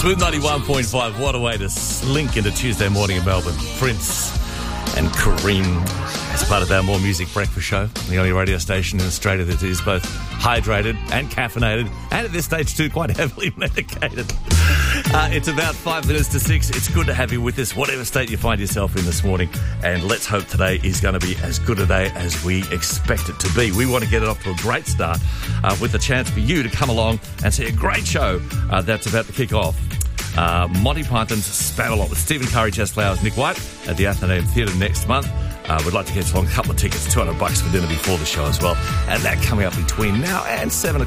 Smooth 91.5. What a way to slink into Tuesday morning in Melbourne. Prince and Kareem as part of our More Music breakfast show. The only radio station in Australia that is both hydrated and caffeinated, and at this stage too, quite heavily medicated. It's about 5 minutes to 6. It's good to have you with us, whatever state you find yourself in this morning. And let's hope today is going to be as good a day as we expect it to be. We want to get it off to a great start with a chance for you to come along and see a great show that's about to kick off. Monty Python's Spamalot with Stephen Curry, Jess Flowers, Nick White at the Athenaeum Theatre next month. We'd like to get along a couple of tickets, $200 for dinner before the show as well. And that coming up between now and 7 o'clock.